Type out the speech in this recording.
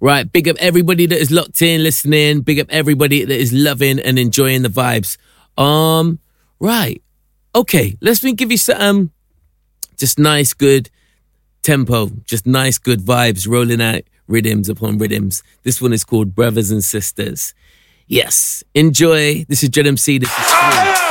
Right, big up everybody that is locked in, listening. Big up everybody that is loving and enjoying the vibes. Right. Okay, let me give you some just nice, good tempo. Just nice, good vibes rolling out rhythms upon rhythms. This one is called Brothers and Sisters. Yes, enjoy. This is Dread MC. This is Smooth.